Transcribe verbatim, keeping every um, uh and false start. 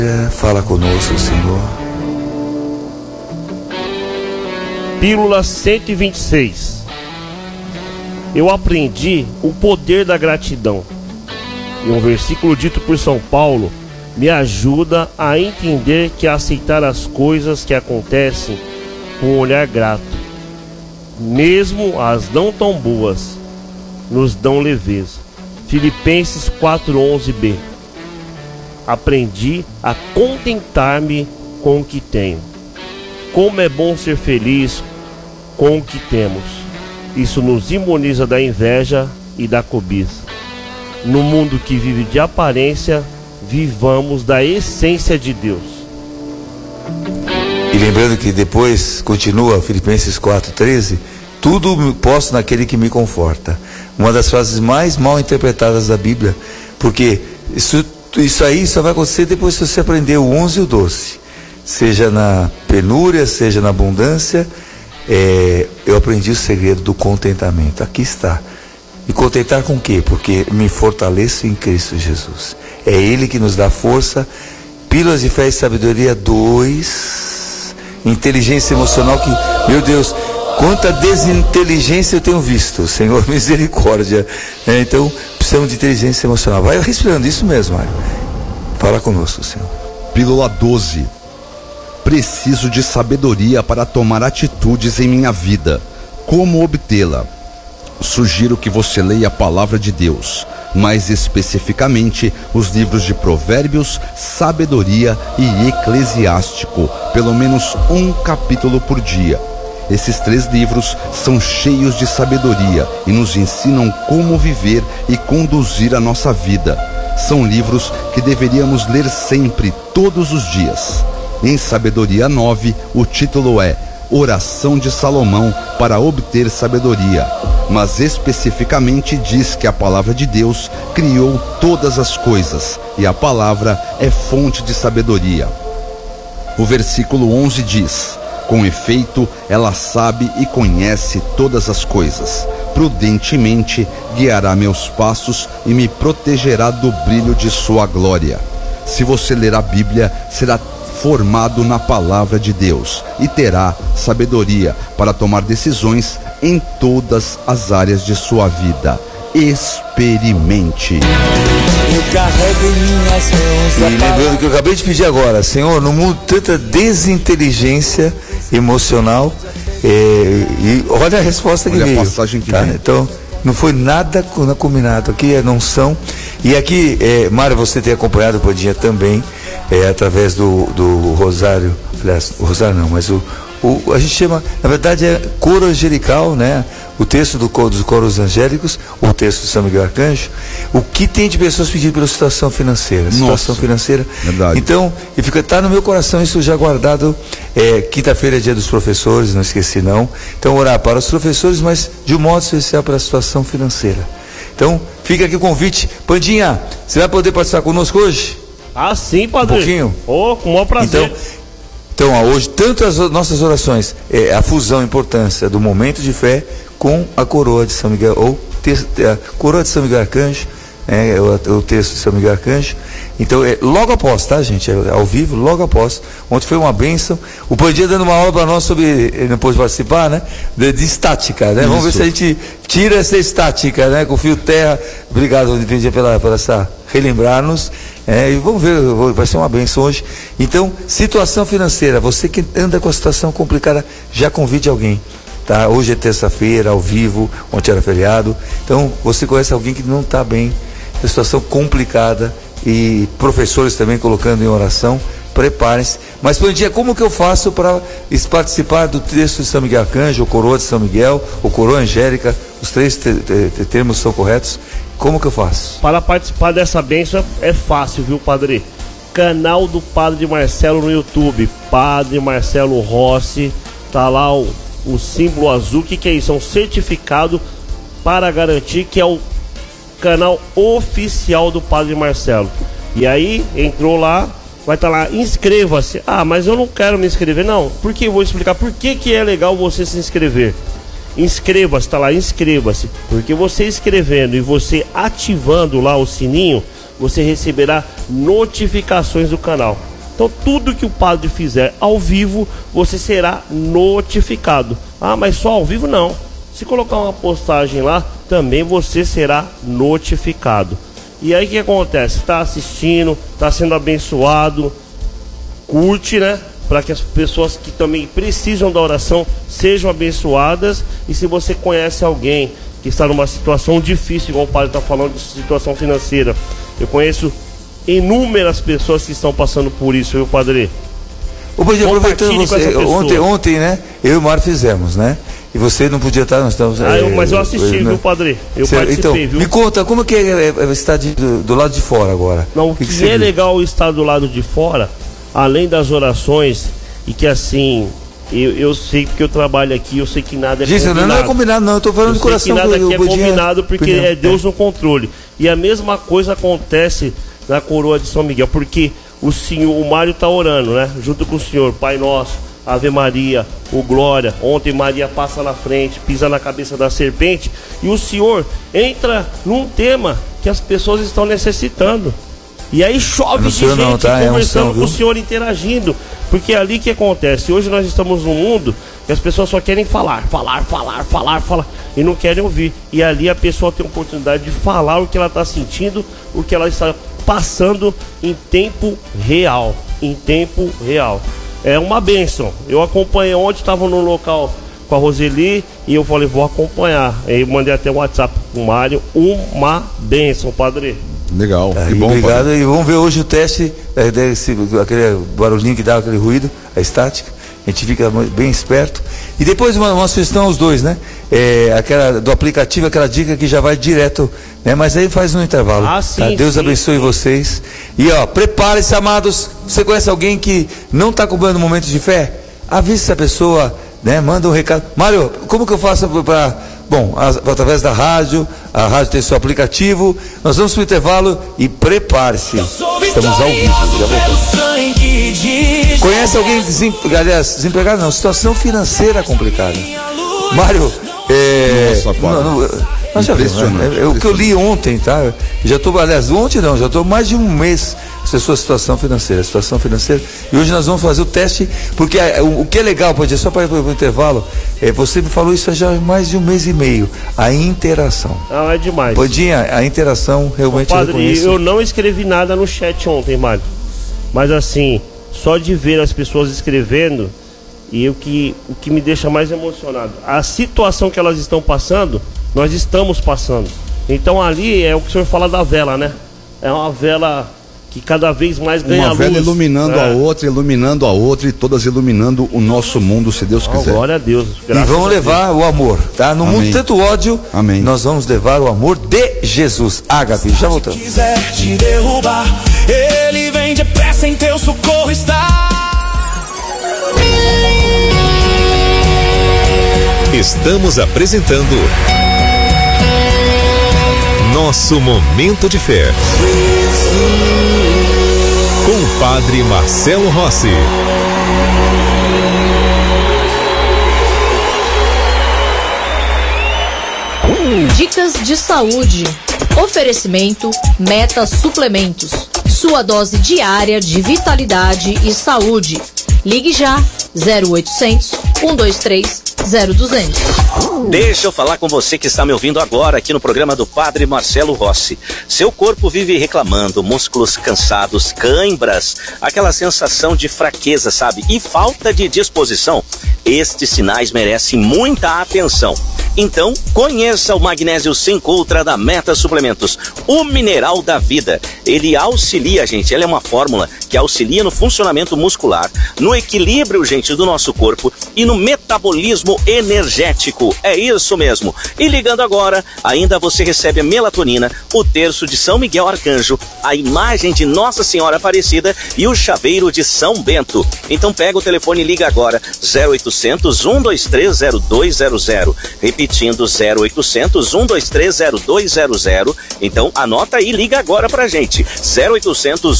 Fala conosco, Senhor. Pílula cento e vinte e seis. Eu aprendi o poder da gratidão. E um versículo dito por São Paulo me ajuda a entender que aceitar as coisas que acontecem com um olhar grato, mesmo as não tão boas, nos dão leveza. Filipenses quatro, onze b. Aprendi a contentar-me com o que tenho. Como é bom ser feliz com o que temos. Isso nos imuniza da inveja e da cobiça. No mundo que vive de aparência, vivamos da essência de Deus. E lembrando que depois continua Filipenses quatro, treze, tudo posso naquele que me conforta. Uma das frases mais mal interpretadas da Bíblia, porque isso, isso aí só vai acontecer depois que você aprender o onze e o doze. Seja na penúria, seja na abundância, é, eu aprendi o segredo do contentamento. Aqui está. E contentar com o quê? Porque me fortaleço em Cristo Jesus. É Ele que nos dá força. Pílulas de Fé e Sabedoria dois. Inteligência emocional que, meu Deus, quanta desinteligência eu tenho visto. Senhor, misericórdia. É, então, precisamos de inteligência emocional. Vai respirando, isso mesmo, Mário. Fala conosco, Senhor. Pílula doze. Preciso de sabedoria para tomar atitudes em minha vida. Como obtê-la? Sugiro que você leia a palavra de Deus, mais especificamente os livros de Provérbios, Sabedoria e Eclesiástico, pelo menos um capítulo por dia. Esses três livros são cheios de sabedoria e nos ensinam como viver e conduzir a nossa vida. São livros que deveríamos ler sempre, todos os dias. Em Sabedoria nove, o título é Oração de Salomão para obter sabedoria, mas especificamente diz que a palavra de Deus criou todas as coisas e a palavra é fonte de sabedoria. O versículo onze diz: com efeito, ela sabe e conhece todas as coisas. Prudentemente guiará meus passos e me protegerá do brilho de sua glória. Se você ler a Bíblia, será formado na palavra de Deus e terá sabedoria para tomar decisões em todas as áreas de sua vida. Experimente. Eu carrego em minhas mãos. E lembrando que eu acabei de pedir agora, Senhor, no mundo tanta desinteligência emocional, é, e olha a resposta que olha veio. A passagem que tá? vem. Então, não foi nada combinado, aqui é não são. E aqui, é, Mário, você tem acompanhado o Pandinha também, é, através do, do Rosário, aliás, o Rosário não, mas o, o, a gente chama, na verdade é coro angelical, né? O texto do, dos coros angélicos, o texto de São Miguel Arcanjo, o que tem de pessoas pedindo pela situação financeira, situação Nossa, financeira. Verdade. Então, e fica, tá no meu coração isso já guardado. É, quinta-feira é dia dos professores, não esqueci não. Então, orar para os professores, mas de um modo especial para a situação financeira. Então, fica aqui o convite. Pandinha, você vai poder participar conosco hoje? Ah, sim, padre. Um pouquinho? Oh, com o maior prazer. Então, então ó, hoje, tanto as nossas orações, é, a fusão, a importância do momento de fé com a coroa de São Miguel, ou te, a coroa de São Miguel Arcanjo, é, o, o texto de São Miguel Arcanjo. Então, é, logo após, tá, gente? É, ao vivo, logo após. Ontem foi uma bênção. O Pandinha dando uma aula para nós sobre, ele não pôde participar, né? De, de estática, né? Isso. Vamos ver se a gente tira essa estática, né? Com o fio terra. Obrigado, Pandinha, pela, pela essa relembrar-nos. É, e vamos ver, vai ser uma bênção hoje. Então, situação financeira. Você que anda com a situação complicada, já convide alguém. Tá? Hoje é terça-feira, ao vivo, ontem era feriado. Então, você conhece alguém que não está bem, a situação complicada, e professores também colocando em oração, preparem-se. Mas, Pandinha, como que eu faço para participar do texto de São Miguel Arcanjo, ou coroa de São Miguel, ou coroa angélica? Os três te, te, termos são corretos. Como que eu faço? Para participar dessa bênção é fácil, viu, padre? Canal do Padre Marcelo no YouTube, Padre Marcelo Rossi, tá lá o o símbolo azul. O que, que é isso? É um certificado para garantir que é o canal oficial do Padre Marcelo. E aí, entrou lá, vai estar tá lá, inscreva-se. Ah, mas eu não quero me inscrever. Não, porque eu vou explicar por que, que é legal você se inscrever. Inscreva-se, tá lá, inscreva-se. Porque você escrevendo e você ativando lá o sininho, você receberá notificações do canal. Então tudo que o padre fizer ao vivo, você será notificado. Ah, mas só ao vivo não. Se colocar uma postagem lá, também você será notificado. E aí o que acontece? Está assistindo, está sendo abençoado, curte, né? Para que as pessoas que também precisam da oração sejam abençoadas. E se você conhece alguém que está numa situação difícil, igual o padre está falando de situação financeira, eu conheço inúmeras pessoas que estão passando por isso, viu, padre? Ô, Padre, aproveitando você, ontem, ontem, né, eu e o Mário fizemos, né? E você não podia estar, nós estamos... Ah, eu, mas eu assisti, eu, viu, padre? Eu você, participei, então, viu? Me conta, como que é, é estar de, do, do lado de fora agora? Não, o que, que, que é legal estar do lado de fora, além das orações, e que assim... Eu, eu sei porque eu trabalho aqui, eu sei que nada é Gente, combinado. Não é combinado não, eu tô falando eu de coração. Eu sei que nada aqui é combinado porque opinião. é Deus no controle. E a mesma coisa acontece na coroa de São Miguel, porque o senhor, o Mário tá orando, né? Junto com o senhor, Pai Nosso, Ave Maria, o Glória. Ontem Maria passa na frente, pisa na cabeça da serpente. E o senhor entra num tema que as pessoas estão necessitando. E aí chove de gente não, tá? conversando é um com o senhor, interagindo. Porque é ali que acontece. Hoje nós estamos num mundo que as pessoas só querem falar, falar, falar, falar, falar. E não querem ouvir. E ali a pessoa tem a oportunidade de falar o que ela está sentindo, o que ela está passando em tempo real. Em tempo real. É uma bênção. Eu acompanhei ontem, estava no local com a Roseli e eu falei, vou acompanhar. Aí eu mandei até um WhatsApp com o Mário. Uma bênção, padre. Legal, é, que bom, obrigado. padre. E vamos ver hoje o teste, é, desse, aquele barulhinho que dá aquele ruído, a estática. A gente fica bem esperto. E depois uma, uma sugestão aos dois, né? É, aquela do aplicativo, aquela dica que já vai direto, né? Mas aí faz um intervalo. Ah, sim, tá? Deus sim, abençoe sim. vocês. E ó, prepare-se, amados. Você conhece alguém que não está acompanhando momentos de fé? Avise essa pessoa, né? Manda um recado. Mário, como que eu faço para... Bom, as, através da rádio, a rádio tem seu aplicativo. Nós vamos para o intervalo e prepare-se. Estamos ao vivo, já voltamos. Conhece alguém desempregado? Aliás, desempregado não, situação financeira complicada. Mário, é. Nossa, não, não, nós já vimos, né? É, é o que eu li ontem, tá? Já estou, aliás, ontem não, já estou mais de um mês essa é a sua situação financeira, situação financeira. E hoje nós vamos fazer o teste, porque a, o, o que é legal, pode ser só para ir para o intervalo, é, você me falou isso já há mais de um mês e meio, a interação. Ah, é demais. Podinha, a interação realmente. Ô, padre, eu não escrevi nada no chat ontem, Mário. Mas assim, só de ver as pessoas escrevendo, e o que, o que me deixa mais emocionado, a situação que elas estão passando, nós estamos passando. Então ali é o que o senhor fala da vela, né? É uma vela que cada vez mais ganha luz. Uma vela iluminando é. a outra, iluminando a outra e todas iluminando o nosso mundo, se Deus quiser. Oh, glória a Deus. E vamos levar Deus. o amor, tá? No Amém. mundo tanto ódio, Amém. nós vamos levar o amor de Jesus. Ágape, já voltamos. Se quiser te derrubar, ele vem depressa em teu socorro está. Estamos apresentando Nosso Momento de Fé com o Padre Marcelo Rossi. Dicas de saúde. Oferecimento Meta Suplementos. Sua dose diária de vitalidade e saúde. Ligue já zero oitocentos, um dois três, zero duzentos. Deixa eu falar com você que está me ouvindo agora aqui no programa do Padre Marcelo Rossi. Seu corpo vive reclamando, músculos cansados, cãibras, aquela sensação de fraqueza, sabe? E falta de disposição. Estes sinais merecem muita atenção. Então, conheça o magnésio cinco Ultra da Meta Suplementos, o mineral da vida. Ele auxilia, gente, ele é uma fórmula que auxilia no funcionamento muscular, no equilíbrio, gente, do nosso corpo e no metabolismo energético. É isso mesmo. E ligando agora, ainda você recebe a melatonina, o terço de São Miguel Arcanjo, a imagem de Nossa Senhora Aparecida e o chaveiro de São Bento. Então pega o telefone e liga agora, zero oitocentos, um dois três, zero dois zero zero. Repetindo, zero oitocentos, um dois três, zero dois zero zero. Então anota aí, liga agora pra gente, zero oitocentos,